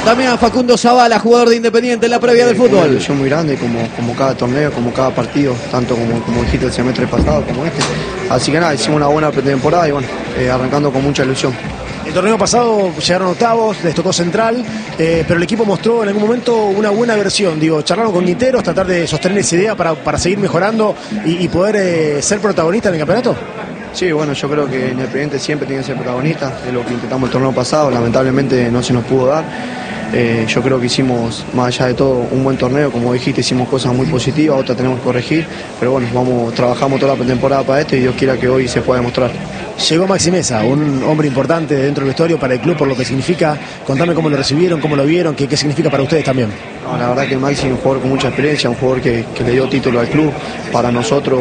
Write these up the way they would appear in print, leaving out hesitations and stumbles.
También a Facundo Zavala, jugador de Independiente en la previa del fútbol. Una ilusión muy grande, como cada torneo, como cada partido, tanto como dijiste el semestre pasado como este. Así que nada, hicimos una buena pretemporada y bueno, arrancando con mucha ilusión. El torneo pasado llegaron octavos, les tocó Central, pero el equipo mostró en algún momento una buena versión. Digo, charlaron con Quinteros, tratar de sostener esa idea para seguir mejorando y poder ser protagonista en el campeonato. Sí, bueno, yo creo que Independiente siempre tiene que ser protagonista, es lo que intentamos el torneo pasado, lamentablemente no se nos pudo dar. Yo creo que hicimos, más allá de todo, un buen torneo, como dijiste, hicimos cosas muy positivas, otras tenemos que corregir, pero bueno, trabajamos toda la pretemporada para esto y Dios quiera que hoy se pueda demostrar. Llegó Maxi Meza, un hombre importante dentro del vestuario para el club, por lo que significa. Contame cómo lo recibieron, cómo lo vieron, qué significa para ustedes también. No, la verdad que Maxi es un jugador con mucha experiencia, un jugador que le dio título al club. Para nosotros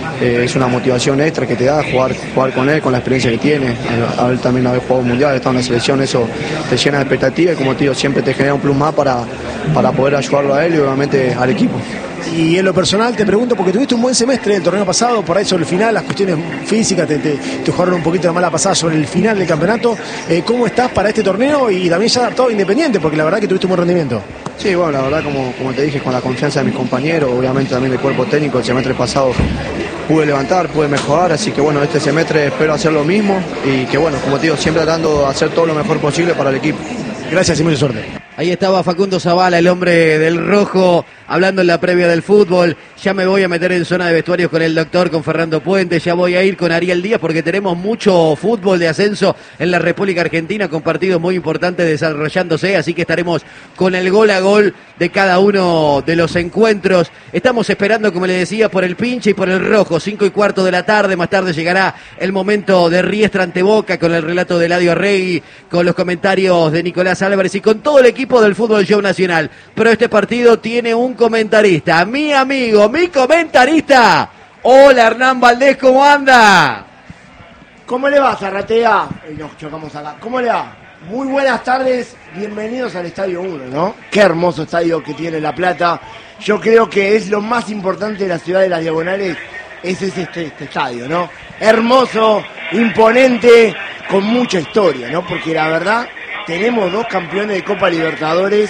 es una motivación extra que te da jugar con él, con la experiencia que tiene. A él también haber jugado mundial, estar en la selección, eso te llena de expectativa y como te digo, siempre te genera un plus más para poder ayudarlo a él y obviamente al equipo. Y en lo personal te pregunto, porque tuviste un buen semestre el torneo pasado, por ahí sobre el final, las cuestiones físicas te jugaron un poquito de mala pasada sobre el final del campeonato. ¿Cómo estás para este torneo y también ya adaptado a Independiente? Porque la verdad que tuviste un buen rendimiento. Sí, bueno, la verdad, como te dije, con la confianza de mis compañeros, obviamente también del cuerpo técnico, el semestre pasado pude levantar, pude mejorar, así que bueno, este semestre espero hacer lo mismo y que bueno, como te digo, siempre tratando de hacer todo lo mejor posible para el equipo. Gracias y mucha suerte. Ahí estaba Facundo Zavala, el hombre del rojo, hablando en la previa del fútbol. Ya me voy a meter en zona de vestuarios con el doctor, con Fernando Puente. Ya voy a ir con Ariel Díaz porque tenemos mucho fútbol de ascenso en la República Argentina con partidos muy importantes desarrollándose. Así que estaremos con el gol a gol de cada uno de los encuentros. Estamos esperando, como le decía, por el pinche y por el rojo. 5:15 de la tarde. Más tarde llegará el momento de Riestra ante Boca con el relato de Eladio Arregui, con los comentarios de Nicolás Álvarez y con todo el equipo del Fútbol Show Nacional. Pero este partido tiene un comentarista, mi amigo, mi comentarista. Hola, Hernán Valdés, ¿cómo anda? ¿Cómo le va, Zarratea? Nos chocamos acá. ¿Cómo le va? Muy buenas tardes, bienvenidos al Estadio 1, ¿no? Qué hermoso estadio que tiene La Plata. Yo creo que es lo más importante de la ciudad de las Diagonales, es este estadio, ¿no? Hermoso, imponente, con mucha historia, ¿no? Porque la verdad, tenemos dos campeones de Copa Libertadores.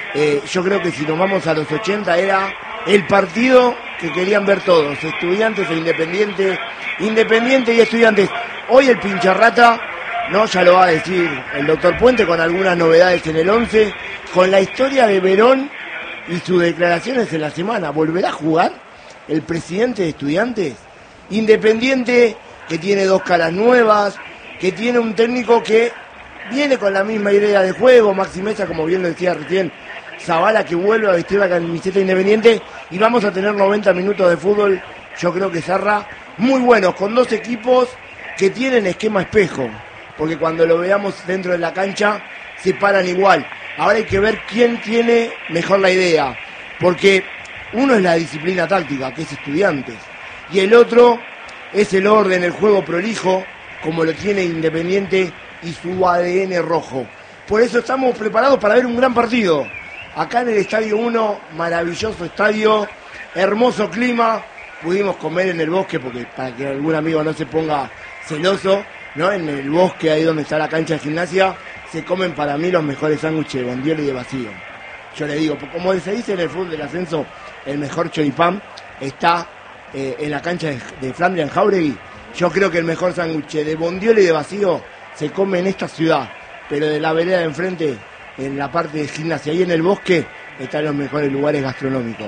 Yo creo que si nos vamos a los 80 era el partido que querían ver todos, Estudiantes e Independiente, Independiente y Estudiantes. Hoy el pincharrata, no, ya lo va a decir el doctor Puente con algunas novedades en el 11, con la historia de Verón y sus declaraciones en la semana. ¿Volverá a jugar el presidente de Estudiantes? Independiente, que tiene dos caras nuevas, que tiene un técnico que viene con la misma idea de juego, Maxi Meza, como bien lo decía recién, Zavala, que vuelve a vestir la camiseta Independiente, y vamos a tener 90 minutos de fútbol, yo creo que Zarra, muy buenos, con dos equipos que tienen esquema espejo, porque cuando lo veamos dentro de la cancha, se paran igual. Ahora hay que ver quién tiene mejor la idea, porque uno es la disciplina táctica, que es Estudiantes, y el otro es el orden, el juego prolijo, como lo tiene Independiente y su ADN rojo. Por eso estamos preparados para ver un gran partido. Acá en el Estadio 1, maravilloso estadio, hermoso clima. Pudimos comer en el bosque, porque para que algún amigo no se ponga celoso, ¿no? En el bosque, ahí donde está la cancha de gimnasia, se comen para mí los mejores sándwiches de bondiola y de vacío. Yo le digo, como se dice en el fútbol del ascenso, el mejor choripán está en la cancha de Flandria, en Jauregui. Yo creo que el mejor sándwich de bondiola y de vacío se come en esta ciudad, pero de la vereda de enfrente, en la parte de gimnasia, ahí en el bosque, están los mejores lugares gastronómicos.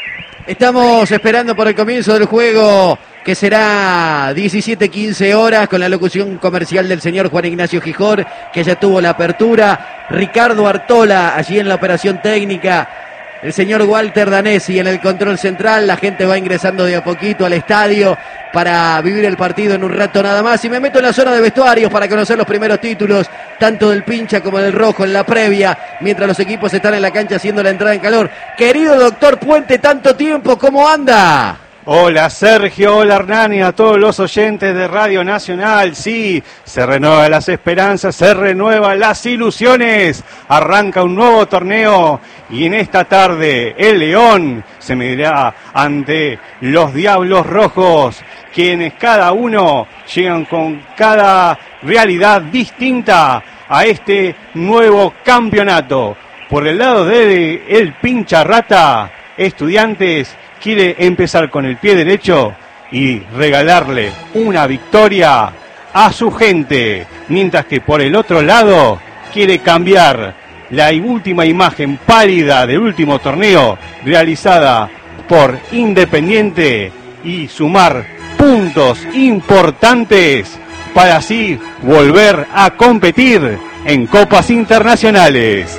Estamos esperando por el comienzo del juego, que será 17:15 horas, con la locución comercial del señor Juan Ignacio Gijor, que ya tuvo la apertura, Ricardo Artola allí en la operación técnica, el señor Walter Danesi en el control central. La gente va ingresando de a poquito al estadio para vivir el partido en un rato nada más, y me meto en la zona de vestuarios para conocer los primeros títulos, tanto del pincha como del rojo en la previa, mientras los equipos están en la cancha haciendo la entrada en calor. Querido doctor Puente, tanto tiempo, ¿cómo anda? Hola Sergio, hola Hernán y a todos los oyentes de Radio Nacional. Sí, se renuevan las esperanzas, se renuevan las ilusiones. Arranca un nuevo torneo y en esta tarde el León se medirá ante los Diablos Rojos, quienes cada uno llegan con cada realidad distinta a este nuevo campeonato. Por el lado de el pincha rata, Estudiantes quiere empezar con el pie derecho y regalarle una victoria a su gente, mientras que por el otro lado quiere cambiar la última imagen pálida del último torneo realizada por Independiente y sumar puntos importantes para así volver a competir en copas internacionales.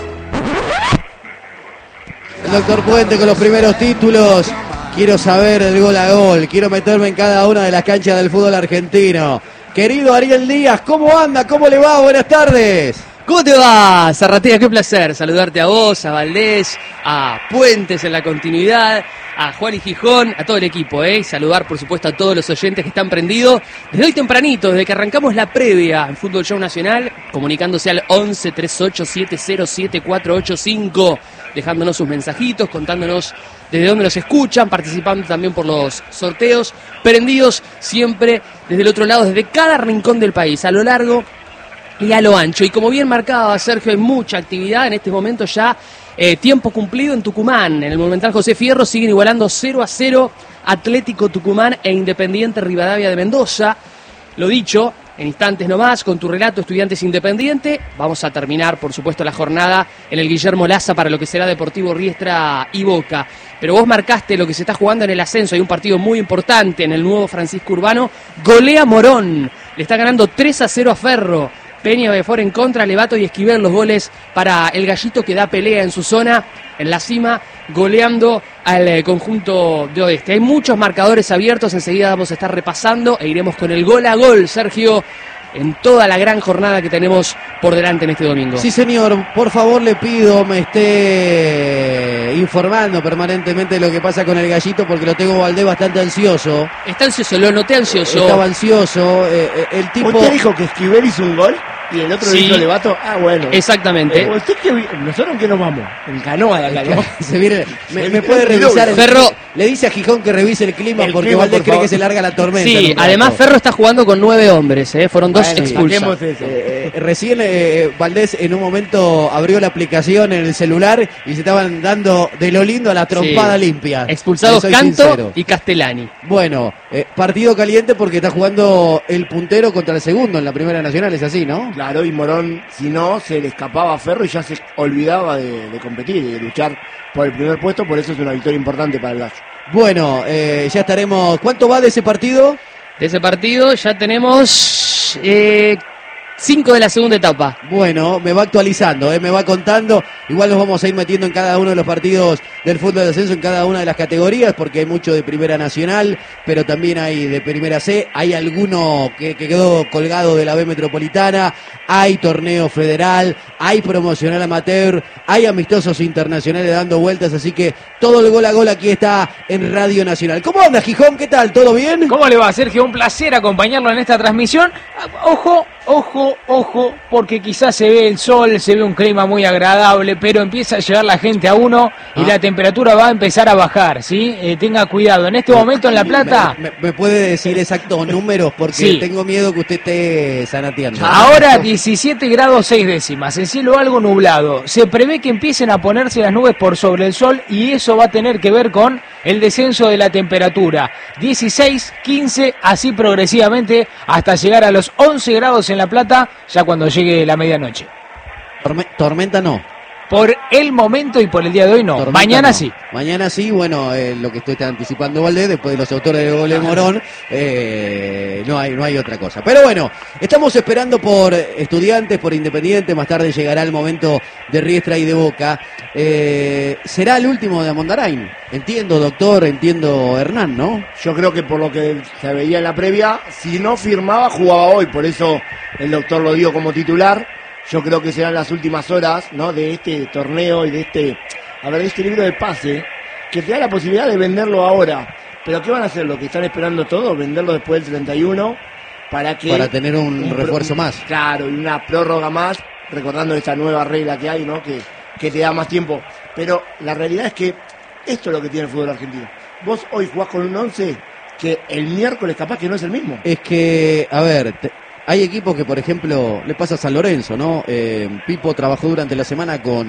El doctor Puente con los primeros títulos. Quiero saber el gol a gol. Quiero meterme en cada una de las canchas del fútbol argentino. Querido Ariel Díaz, ¿cómo anda? ¿Cómo le va? Buenas tardes. ¿Cómo te va, Zarratea? Qué placer saludarte a vos, a Valdés, a Puentes en la continuidad, a Juan y Gijón, a todo el equipo, y saludar por supuesto a todos los oyentes que están prendidos desde hoy tempranito, desde que arrancamos la previa en Fútbol Show Nacional, comunicándose al 11 38 707 485, dejándonos sus mensajitos, contándonos desde dónde nos escuchan, participando también por los sorteos, prendidos siempre desde el otro lado, desde cada rincón del país, a lo largo y a lo ancho. Y como bien marcaba Sergio, hay mucha actividad en este momento ya, tiempo cumplido en Tucumán. En el Monumental José Fierro siguen igualando 0-0 Atlético Tucumán e Independiente Rivadavia de Mendoza. Lo dicho, en instantes nomás, con tu relato Estudiantes Independiente, vamos a terminar, por supuesto, la jornada en el Guillermo Laza para lo que será Deportivo Riestra y Boca. Pero vos marcaste lo que se está jugando en el ascenso. Hay un partido muy importante en el nuevo Francisco Urbano. Golea Morón, le está ganando 3-0 a Ferro. Peña, Befor en contra, Levato y Esquivel los goles para el Gallito, que da pelea en su zona, en la cima, goleando al conjunto de Oeste. Hay muchos marcadores abiertos, enseguida vamos a estar repasando e iremos con el gol a gol, Sergio, en toda la gran jornada que tenemos por delante en este domingo. Sí, señor, por favor le pido me esté informando permanentemente de lo que pasa con el Gallito, porque lo tengo Valdés bastante ansioso. Está ansioso, lo noté ansioso. Estaba ansioso, el tipo... ¿Usted dijo que Esquivel hizo un gol? Y el otro Sí. hizo Levato. Ah, bueno. Exactamente. ¿Nosotros en qué nos vamos? En canoa de acá, ¿no? Se viene, me puede revisar el Ferro. Le dice a Gijón que revise el clima, El porque clima, Valdés por cree favor. que se larga la tormenta. en Sí, un rato. además Ferro está jugando con 9 hombres, fueron 2 Bueno, expulsados. saquemos eso. Recién Valdés en un momento abrió la aplicación en el celular y se estaban dando de lo lindo a la trompada Sí. limpia. Expulsados Le soy Canto sincero. y Castellani. Bueno, partido caliente porque está jugando el puntero contra el segundo en la Primera Nacional, es así, ¿no? Claro, y Morón, si no, se le escapaba a Ferro y ya se olvidaba de competir y de luchar por el primer puesto, por eso es una victoria importante para el Gallo. Bueno, ya estaremos... ¿Cuánto va de ese partido? De ese partido ya tenemos 5 de la segunda etapa. Bueno, me va actualizando, me va contando. Igual nos vamos a ir metiendo en cada uno de los partidos del fútbol de ascenso, en cada una de las categorías, porque hay mucho de Primera Nacional, pero también hay de Primera C. Hay alguno que quedó colgado de la B Metropolitana, hay torneo federal, hay promocional amateur, hay amistosos internacionales dando vueltas, así que todo el gol a gol aquí está en Radio Nacional. ¿Cómo anda, Gijón? ¿Qué tal? ¿Todo bien? ¿Cómo le va, Sergio? Un placer acompañarlo en esta transmisión. Ojo, porque quizás se ve el sol, se ve un clima muy agradable, pero empieza a llegar la gente a uno y la temperatura va a empezar a bajar, ¿sí? Tenga cuidado. En este momento en La Plata, ¿Me puede decir exactos números? Porque Sí. tengo miedo que usted esté sanateando. ahora 17 grados 6 décimas, el cielo algo nublado. Se prevé que empiecen a ponerse las nubes por sobre el sol y eso va a tener que ver con el descenso de la temperatura. 16, 15, así progresivamente hasta llegar a los 11 grados en La Plata, ya cuando llegue la medianoche. Tormenta no. Por el momento y por el día de hoy no. Tormenta Mañana no. sí. Mañana sí, bueno, lo que estoy anticipando Valdés, después de los autores de gol de Morón, no hay otra cosa. Pero bueno, estamos esperando por Estudiantes, por Independiente, más tarde llegará el momento de Riestra y de Boca. Será el último de Amondarain. Entiendo, doctor, entiendo, Hernán, ¿no? Yo creo que por lo que se veía en la previa, si no firmaba, jugaba hoy. Por eso el doctor lo dio como titular. Yo creo que serán las últimas horas, ¿no?, de este torneo y de este libro de pase, que te da la posibilidad de venderlo ahora. Pero ¿qué van a hacer? Lo que están esperando todos, venderlo después del 31, para tener un refuerzo más. Claro, y una prórroga más, recordando esta nueva regla que hay, ¿no?, que te da más tiempo. Pero la realidad es que esto es lo que tiene el fútbol argentino. Vos hoy jugás con un 11 que el miércoles capaz que no es el mismo. Es que, a ver, hay equipos que, por ejemplo, le pasa a San Lorenzo, ¿no? Pipo trabajó durante la semana con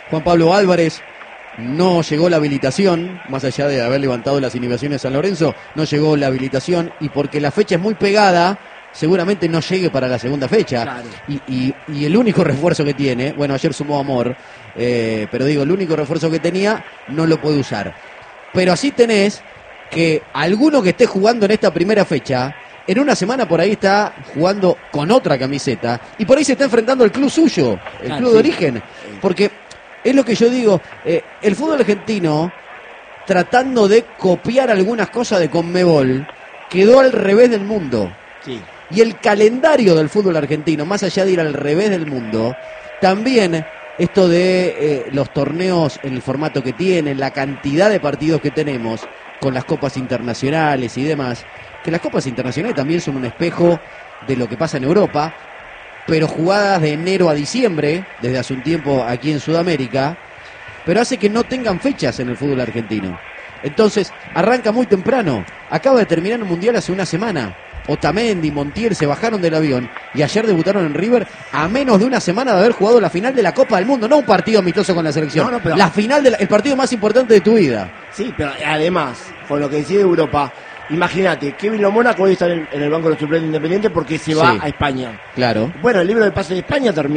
Juan Pablo Álvarez no llegó la habilitación, más allá de haber levantado las inhibiciones a San Lorenzo, no llegó la habilitación y porque la fecha es muy pegada, seguramente no llegue para la segunda fecha. Claro. Y el único refuerzo que tiene, bueno, ayer sumó Amor, pero digo, el único refuerzo que tenía no lo puede usar. Pero así tenés que alguno que esté jugando en esta primera fecha, en una semana por ahí está jugando con otra camiseta y por ahí se está enfrentando al club suyo, el club de origen. Porque es lo que yo digo, el fútbol argentino, tratando de copiar algunas cosas de Conmebol, quedó al revés del mundo. Sí. Y el calendario del fútbol argentino, más allá de ir al revés del mundo, también esto de los torneos en el formato que tienen, la cantidad de partidos que tenemos con las copas internacionales y demás, que las copas internacionales también son un espejo de lo que pasa en Europa, pero jugadas de enero a diciembre, desde hace un tiempo aquí en Sudamérica, pero hace que no tengan fechas en el fútbol argentino. Entonces, arranca muy temprano. Acaba de terminar un mundial hace una semana. Otamendi, Montiel se bajaron del avión y ayer debutaron en River a menos de una semana de haber jugado la final de la Copa del Mundo, no un partido amistoso con la selección, No, pero... la final del partido más importante de tu vida. Sí, pero además, con lo que decía de Europa, imagínate, Kevin Lo Mónaco hoy está en el banco de los suplentes independientes porque se va Sí. a España. Claro. Bueno, el libro del pase de España termina